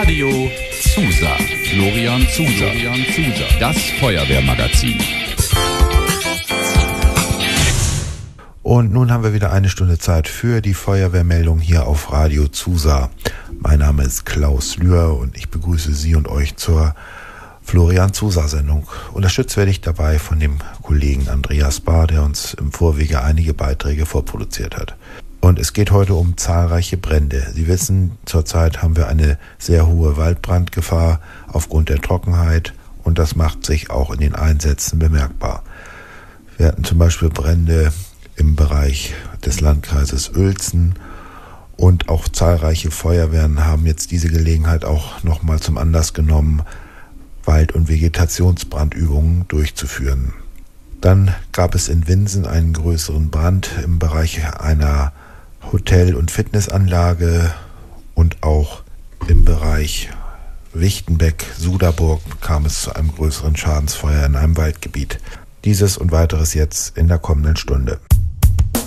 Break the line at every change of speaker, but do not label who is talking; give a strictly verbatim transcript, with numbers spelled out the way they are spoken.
Radio Zusa. Florian Zusa. Florian Zusa. Das Feuerwehrmagazin.
Und nun haben wir wieder eine Stunde Zeit für die Feuerwehrmeldung hier auf Radio Zusa. Mein Name ist Klaus Lühr und ich begrüße Sie und euch zur Florian Zusa Sendung. Unterstützt werde ich dabei von dem Kollegen Andreas Bahr, der uns im Vorwege einige Beiträge vorproduziert hat. Und es geht heute um zahlreiche Brände. Sie wissen, zurzeit haben wir eine sehr hohe Waldbrandgefahr aufgrund der Trockenheit und das macht sich auch in den Einsätzen bemerkbar. Wir hatten zum Beispiel Brände im Bereich des Landkreises Uelzen und auch zahlreiche Feuerwehren haben jetzt diese Gelegenheit auch nochmal zum Anlass genommen, Wald- und Vegetationsbrandübungen durchzuführen. Dann gab es in Winsen einen größeren Brand im Bereich einer Hotel- und Fitnessanlage und auch im Bereich Wichtenbeck-Suderburg kam es zu einem größeren Schadensfeuer in einem Waldgebiet. Dieses und weiteres jetzt in der kommenden Stunde.